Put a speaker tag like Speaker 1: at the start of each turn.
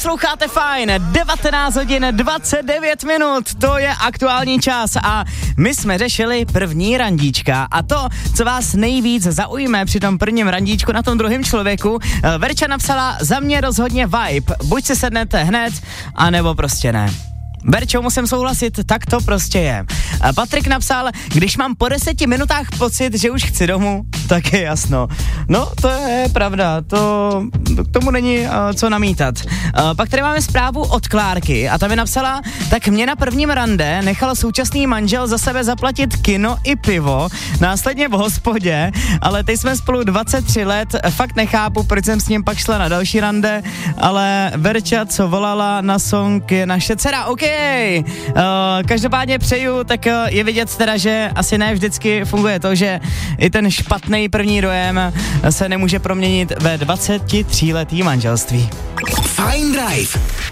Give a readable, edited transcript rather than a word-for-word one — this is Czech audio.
Speaker 1: Posloucháte Fajn, 19 hodin 29 minut, to je aktuální čas a my jsme řešili první randíčka a to, co vás nejvíc zaujme při tom prvním randíčku na tom druhém člověku, Verča napsala, za mě rozhodně vibe, buď si sednete hned, anebo prostě ne. Verčo, musím souhlasit, tak to prostě je. Patrik napsal, když mám po 10 minutách pocit, že už chci domů, tak je jasno. No, to je pravda, k tomu není co namítat. Pak tady máme zprávu od Klárky a ta mi napsala, tak mě na prvním rande nechal současný manžel za sebe zaplatit kino i pivo, následně v hospodě, ale teď jsme spolu 23 let, fakt nechápu, proč jsem s ním pak šla na další rande, ale Verča, co volala na song, je naše dcera, OK. Každopádně přeju, tak je vidět teda, že asi ne vždycky funguje to, že i ten špatný první dojem se nemůže proměnit ve 23letý manželství.
Speaker 2: Fajn Drive.